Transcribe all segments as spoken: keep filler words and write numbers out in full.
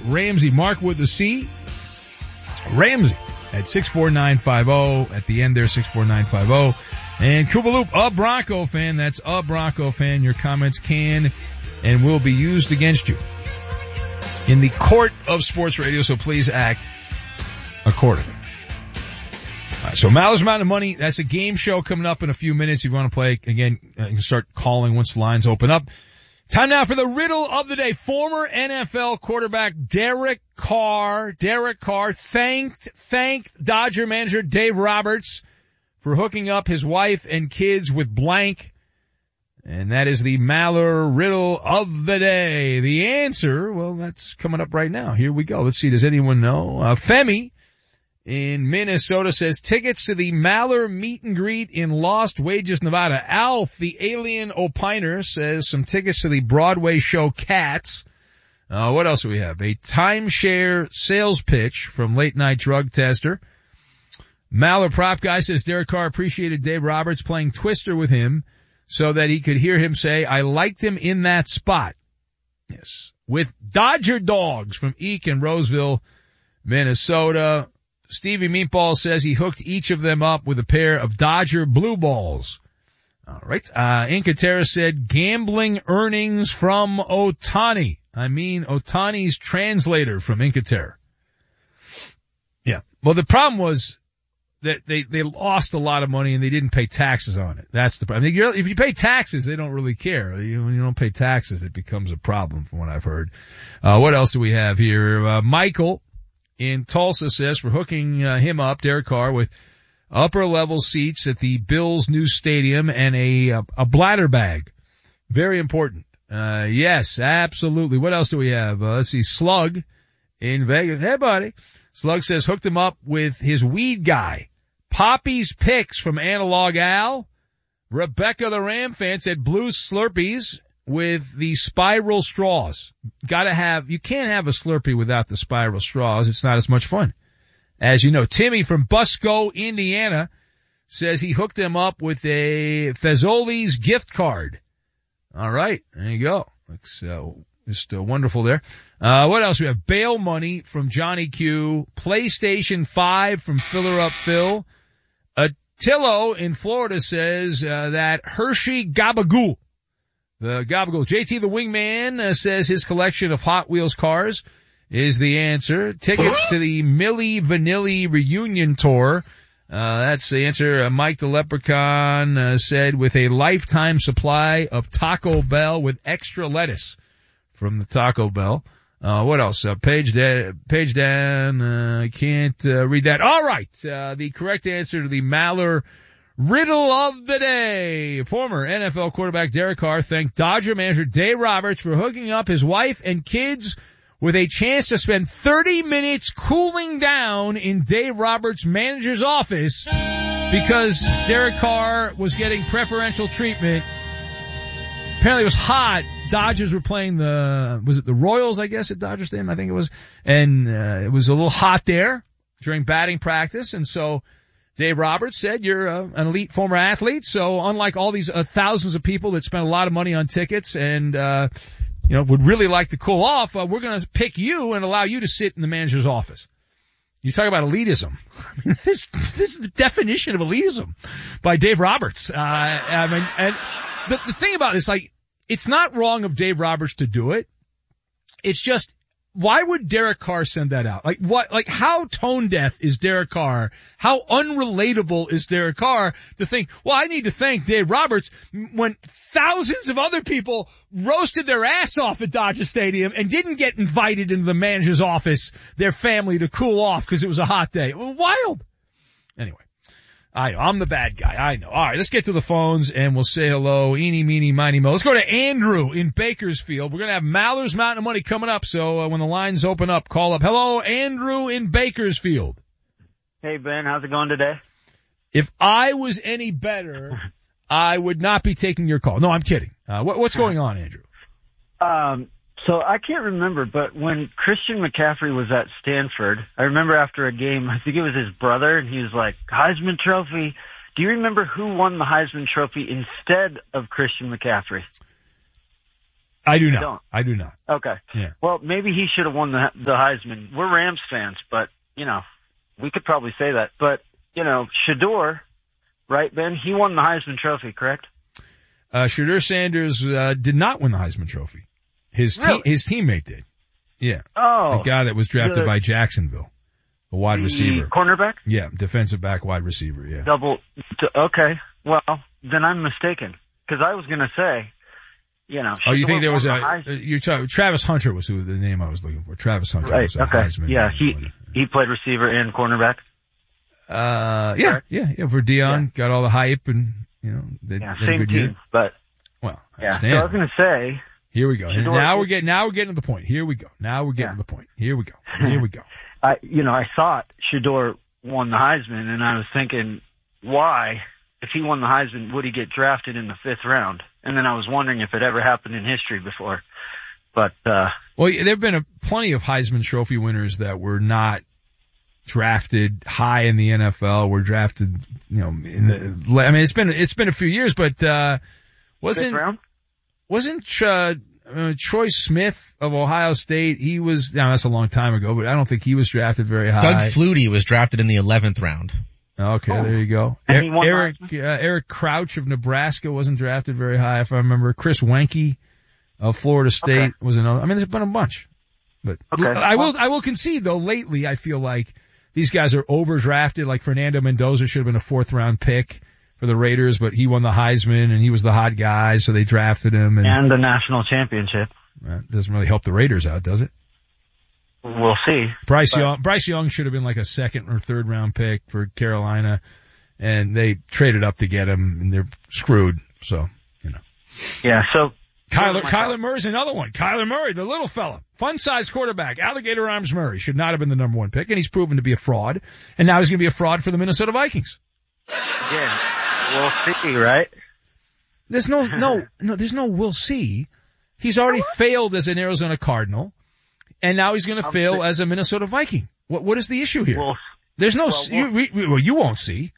Ramsey. Mark with the C. Ramsey at six four nine five zero. At the end there, six four nine five zero. And Koopaloop, a Bronco fan. That's a Bronco fan. Your comments can and will be used against you in the court of sports radio, so please act accordingly. All right, so Maller's Mountain of Money, that's a game show coming up in a few minutes. If you want to play, again, you can start calling once the lines open up. Time now for the riddle of the day. Former N F L quarterback Derek Carr, Derek Carr thanked, thanked Dodger manager Dave Roberts for hooking up his wife and kids with blank. And that is the Maller riddle of the day. The answer, well, that's coming up right now. Here we go. Let's see. Does anyone know? Uh, Femi in Minnesota says tickets to the Maller meet and greet in Lost Wages, Nevada. Alf, the alien opiner, says some tickets to the Broadway show Cats. Uh, what else do we have? A timeshare sales pitch from Late Night Drug Tester. Maller prop guy says Derek Carr appreciated Dave Roberts playing Twister with him so that he could hear him say, I liked him in that spot. Yes. With Dodger Dogs from Eek in Roseville, Minnesota. Stevie Meatball says he hooked each of them up with a pair of Dodger blue balls. All right. Uh, Incatera said gambling earnings from Otani. I mean Otani's translator from Incatera. Yeah. Well, the problem was that they, they lost a lot of money and they didn't pay taxes on it. That's the problem. I mean, you're, if you pay taxes, they don't really care. You, when you don't pay taxes, it becomes a problem from what I've heard. Uh, what else do we have here? Uh, Michael in Tulsa says for hooking uh, him up, Derek Carr, with upper level seats at the Bills' new stadium and a, a, a bladder bag. Very important. Uh, yes, absolutely. What else do we have? Uh, let's see. Slug in Vegas. Hey, buddy. Slug says hooked him up with his weed guy. Poppy's Picks from Analog Al. Rebecca the Ram fan said blue Slurpees with the spiral straws. Gotta have, you can't have a Slurpee without the spiral straws. It's not as much fun. As you know, Timmy from Busco, Indiana says he hooked him up with a Fazoli's gift card. All right. There you go. Looks, uh, just uh, wonderful there. Uh, what else? We have bail money from Johnny Q. PlayStation five from Filler Up Phil. Attillo in Florida says, uh, that Hershey Gabagool. The Gabagool. J T the Wingman uh, says his collection of Hot Wheels cars is the answer. Tickets to the Milli Vanilli reunion tour. Uh, that's the answer. Uh, Mike the Leprechaun uh, said with a lifetime supply of Taco Bell with extra lettuce from the Taco Bell. Uh, what else? Uh, page, da- page down. Uh, I can't uh, read that. All right. Uh, the correct answer to the Maller riddle of the day. Former N F L quarterback Derek Carr thanked Dodger manager Dave Roberts for hooking up his wife and kids with a chance to spend thirty minutes cooling down in Dave Roberts' manager's office because Derek Carr was getting preferential treatment. Apparently it was hot. Dodgers were playing the, was it the Royals, I guess, at Dodger Stadium, I think it was. And, uh, it was a little hot there during batting practice. And so Dave Roberts said, you're uh, an elite former athlete. So unlike all these uh, thousands of people that spent a lot of money on tickets and, uh, you know, would really like to cool off, uh, we're going to pick you and allow you to sit in the manager's office. You talk about elitism. I mean, this, this is the definition of elitism by Dave Roberts. Uh, I mean, and the, the thing about this, like, it's not wrong of Dave Roberts to do it. It's just, why would Derek Carr send that out? Like what, like how tone deaf is Derek Carr? How unrelatable is Derek Carr to think, well, I need to thank Dave Roberts when thousands of other people roasted their ass off at Dodger Stadium and didn't get invited into the manager's office, their family, to cool off because it was a hot day. Wild. Anyway. I know. I'm the bad guy. I know. All right. Let's get to the phones and we'll say hello. Eeny, meeny, miny, mo. Let's go to Andrew in Bakersfield. We're going to have Maller's Mountain of Money coming up. So uh, when the lines open up, call up. Hello, Andrew in Bakersfield. Hey, Ben. How's it going today? If I was any better, I would not be taking your call. No, I'm kidding. Uh, what, what's going on, Andrew? Um, so I can't remember, but when Christian McCaffrey was at Stanford, I remember after a game, I think it was his brother, and he was like, Heisman Trophy. Do you remember who won the Heisman Trophy instead of Christian McCaffrey? I do not. Don't. I do not. Okay. Yeah. Well, maybe he should have won the the Heisman. We're Rams fans, but, you know, we could probably say that. But, you know, Shedeur, right, Ben? He won the Heisman Trophy, correct? Uh, Shedeur Sanders uh, did not win the Heisman Trophy. His te- Really? his teammate did. Yeah. Oh. The guy that was drafted the, by Jacksonville. A wide the receiver. cornerback? Yeah, defensive back wide receiver, yeah. Double. T- okay. Well, then I'm mistaken. Because I was going to say, you know. Oh, you think there was the a, Heisman. you're talking, Travis Hunter was who the name I was looking for. Travis Hunter Right, was a okay. Heisman. Yeah, he, he played receiver and cornerback. Uh, yeah, Correct? yeah, yeah, for Deion, got all the hype and, you know, they, Yeah, they had a same good team, year. but. Well, I Yeah, so understand. I was going to say. Here we go. Shedeur- Now we're getting, now we're getting to the point. Here we go. Now we're getting Yeah. to the point. Here we go. Here we go. I, you know, I thought Shedeur won the Heisman, and I was thinking, why, if he won the Heisman, would he get drafted in the fifth round? And then I was wondering if it ever happened in history before. But, uh, Well, there have been a, plenty of Heisman Trophy winners that were not drafted high in the N F L. Were drafted, you know, in the. I mean, it's been it's been a few years, but uh wasn't fifth round? wasn't uh, uh, Troy Smith of Ohio State? He was. Now that's a long time ago, but I don't think he was drafted very high. Doug Flutie was drafted in the eleventh round. Okay, Oh. there you go. And Er- he won the Eric uh, Eric Crouch of Nebraska wasn't drafted very high, if I remember. Chris Wenke of Florida State Okay. was another. I mean, there's been a bunch, but Okay. I will Well- I will concede though. Lately, I feel like these guys are overdrafted. Like Fernando Mendoza should have been a fourth round pick for the Raiders, but he won the Heisman and he was the hot guy, so they drafted him. And, And the national championship. that doesn't really help the Raiders out, does it? We'll see. Bryce But- Young, Bryce Young should have been like a second or third round pick for Carolina, and they traded up to get him, and they're screwed. So, you know. Yeah, so. Kyler, my Kyler Murray's another one. Kyler Murray, the little fella, fun-sized quarterback, alligator arms Murray, should not have been the number one pick, and he's proven to be a fraud. And now he's going to be a fraud for the Minnesota Vikings. Again, we'll see, right? There's no, no, no, there's no we'll see. He's already failed as an Arizona Cardinal, and now he's going to I'm fail sick. as a Minnesota Viking. What, what is the issue here? We'll, There's no, well, s- you, we, we- well, you won't see.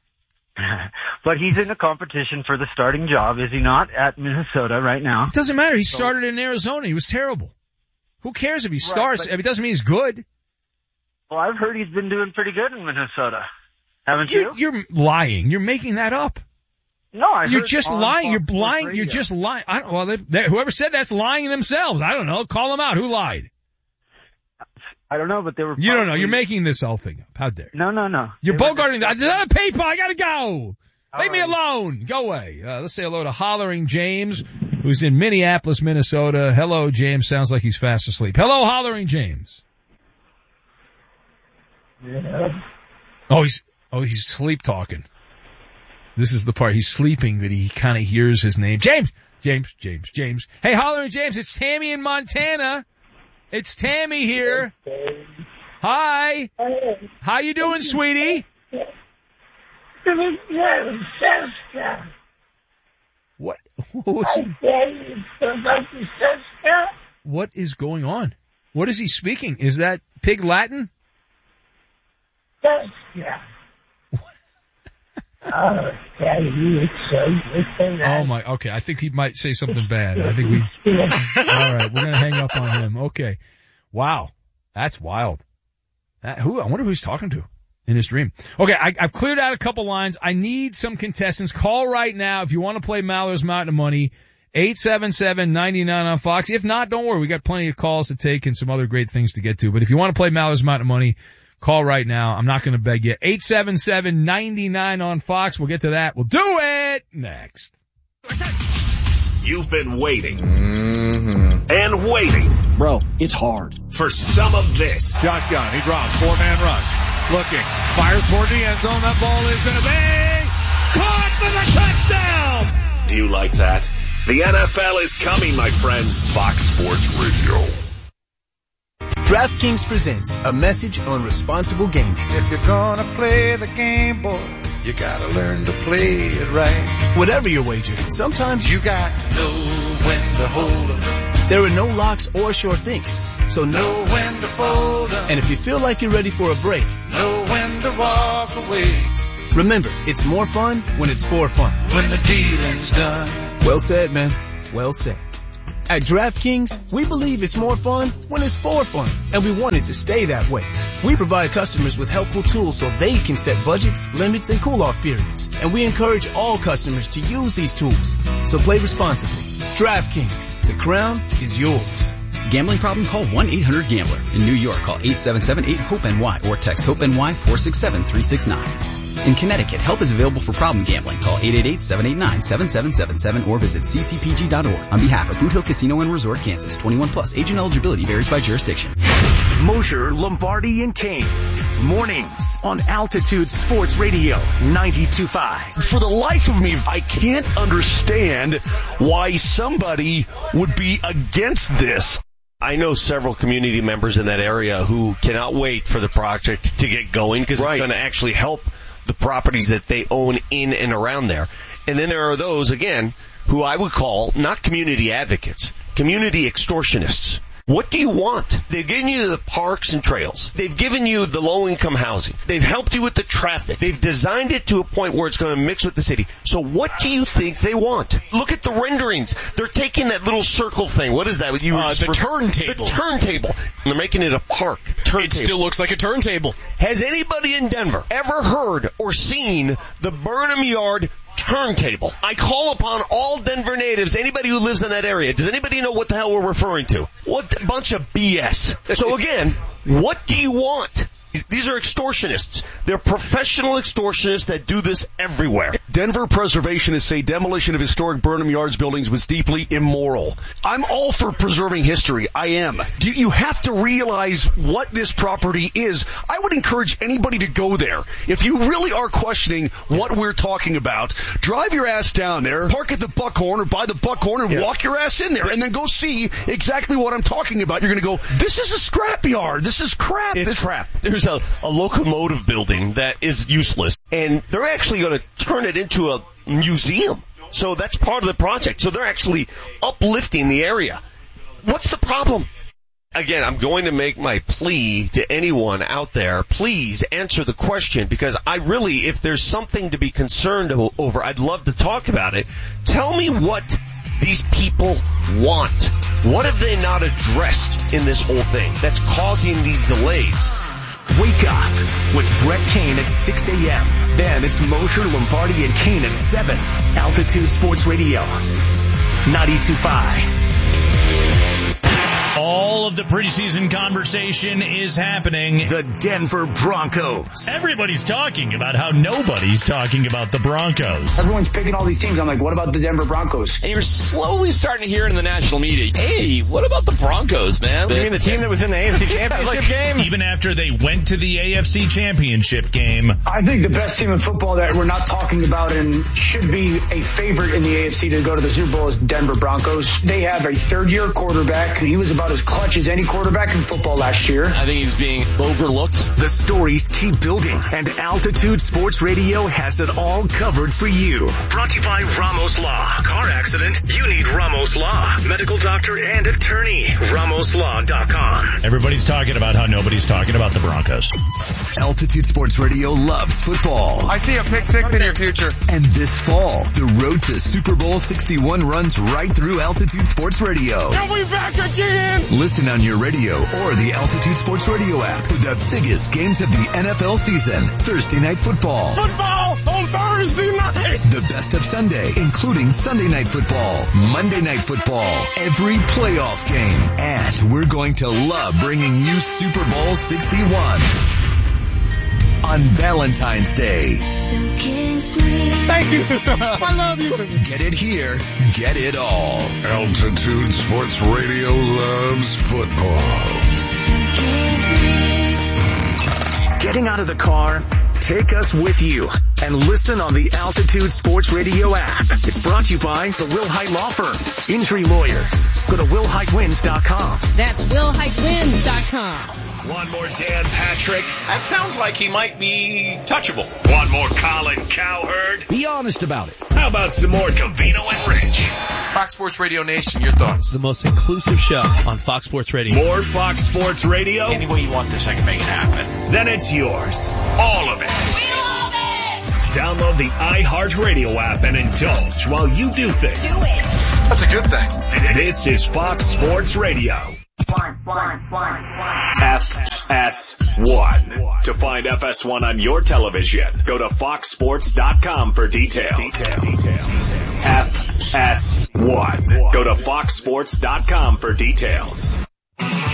but he's in the competition for the starting job, is he not, at Minnesota right now? It doesn't matter. He So- started in Arizona. He was terrible. Who cares if he starts? but- If it doesn't mean he's good. Well, I've heard he's been doing pretty good in Minnesota. Haven't You're, you? you're lying. You're making that up. No, I You're heard just on lying. Fox You're Sports lying. You're Radio. just lying. I don't, well, they, they, whoever said that's lying themselves. I don't know. Call them out. Who lied? I don't know, but they were. You don't know. probably- You're making this whole thing up. How dare you? No, no, no. You're They were bogarting. just- There's another paper. I gotta go. All Leave me right. alone. Go away. Uh, let's say hello to Hollering James, who's in Minneapolis, Minnesota. Hello, James. Sounds like he's fast asleep. Hello, Hollering James. Yeah. Oh, he's oh he's sleep talking. This is the part he's sleeping that he kind of hears his name. James, James, James, James. Hey, Hollering James, it's Tammy in Montana. It's Tammy here. Hi. How you doing, sweetie? What? What's, what is going on? What is he speaking? Is that pig Latin? Oh my, okay, I think he might say something bad. I think we, alright, we're gonna hang up on him. Okay. Wow. That's wild. That, who, I wonder who he's talking to in his dream. Okay, I, I've cleared out a couple lines. I need some contestants. Call right now if you want to play Maller's Mountain of Money. eight seven seven, nine nine on Fox. If not, don't worry. We got plenty of calls to take and some other great things to get to. But if you want to play Maller's Mountain of Money, call right now. I'm not going to beg you. eight seven seven, nine nine on Fox. We'll get to that. We'll do it next. You've been waiting mm-hmm. and waiting. Bro, it's hard. For some of this. Shotgun. He drops. Four-man rush. Looking. Fires toward the end zone. That ball is going to be caught for the touchdown. Do you like that? The N F L is coming, my friends. Fox Sports Radio. DraftKings presents a message on responsible gaming. If you're gonna play the game, boy, you gotta learn to play it right. Whatever your wager, sometimes You got to know when to hold 'em, there are no locks or sure things. So know know when to fold 'em, And if you feel like you're ready for a break, know when to walk away. remember, it's more fun when it's for fun. When the dealing's done. Well said, man. Well said. At DraftKings, we believe it's more fun when it's for fun, and we want it to stay that way. We provide customers with helpful tools so they can set budgets, limits, and cool-off periods. And we encourage all customers to use these tools. So play responsibly. DraftKings, the crown is yours. Gambling problem? Call one eight hundred gambler. In New York, call eight seven seven eight hope N Y or text HOPE-NY four six seven three six nine. In Connecticut, help is available for problem gambling. Call eight eight eight seven eight nine seven seven seven seven or visit c c p g dot org. On behalf of Boot Hill Casino and Resort, Kansas, twenty-one plus. Agent eligibility varies by jurisdiction. Mosher, Lombardi, and Kane. Mornings on Altitude Sports Radio ninety-two point five. For the life of me, I can't understand why somebody would be against this. I know several community members in that area who cannot wait for the project to get going because right. It's going to actually help the properties that they own in and around there. And then there are those, again, who I would call not community advocates, community extortionists. What do you want? They've given you the parks and trails. They've given you the low-income housing. They've helped you with the traffic. They've designed it to a point where it's going to mix with the city. So what do you think they want? Look at the renderings. They're taking that little circle thing. What is that? You uh, the for, turntable. The turntable. And they're making it a park. Turntable. It still looks like a turntable. Has anybody in Denver ever heard or seen the Burnham Yard turntable? I call upon all Denver natives, anybody who lives in that area. Does anybody know what the hell we're referring to? What bunch of B S. So again, what do you want? These are extortionists. They're professional extortionists that do this everywhere. Denver preservationists say demolition of historic Burnham Yards buildings was deeply immoral. I'm all for preserving history. I am. You, you have to realize what this property is. I would encourage anybody to go there. If you really are questioning what we're talking about, drive your ass down there, park at the Buckhorn or by the Buckhorn and yeah. walk your ass in there and then go see exactly what I'm talking about. You're going to go, this is a scrapyard. This is crap. It's this crap. There's a, a locomotive building that is useless, and they're actually going to turn it into a museum. So that's part of the project. So they're actually uplifting the area. What's the problem? Again, I'm going to make my plea to anyone out there. Please answer the question, because I really, if there's something to be concerned over, I'd love to talk about it. Tell me what these people want. What have they not addressed in this whole thing that's causing these delays? Wake up with Brett Kane at six a.m. Then it's Mosher, Lombardi, and Kane at seven. Altitude Sports Radio ninety-two point five. All of the preseason conversation is happening. The Denver Broncos. Everybody's talking about how nobody's talking about the Broncos. Everyone's picking all these teams. I'm like, what about the Denver Broncos? And you're slowly starting to hear it in the national media. Hey, what about the Broncos, man? You mean the team that was in the A F C Championship game? Even after they went to the A F C Championship game. I think the best team in football that we're not talking about and should be a favorite in the A F C to go to the Super Bowl is Denver Broncos. They have a third-year quarterback. He was about as clutch as any quarterback in football last year. I think he's being overlooked. The stories keep building, and Altitude Sports Radio has it all covered for you. Brought to you by Ramos Law. Car accident? You need Ramos Law. Medical doctor and attorney. Ramos Law dot com. Everybody's talking about how nobody's talking about the Broncos. Altitude Sports Radio loves football. I see a pick six in your future. And this fall, the road to Super Bowl sixty-one runs right through Altitude Sports Radio. Are we back again? Listen on your radio or the Altitude Sports Radio app for the biggest games of the N F L season. Thursday Night Football. Football on Thursday night. The best of Sunday, including Sunday Night Football, Monday Night Football, every playoff game. And we're going to love bringing you Super Bowl sixty-one on Valentine's Day. Thank you. I love you. Get it here. Get it all. Altitude Sports Radio loves football. Getting out of the car? Take us with you and listen on the Altitude Sports Radio app. It's brought to you by the Will Hite Law Firm. Injury lawyers. Go to will hite wins dot com. That's will hite wins dot com. One more Dan Patrick. That sounds like he might be touchable. One more Colin Cowherd. Be honest about it. How about some more Covino and Rich? Fox Sports Radio Nation, your thoughts? The most inclusive show on Fox Sports Radio. More Fox Sports Radio? Any way you want this, I can make it happen. Then it's yours. All of it. We love it! Download the iHeartRadio app and indulge while you do things. Do it. That's a good thing. This is Fox Sports Radio. F S one. To find F S one on your television, go to fox sports dot com for details. F S one. Go to fox sports dot com for details.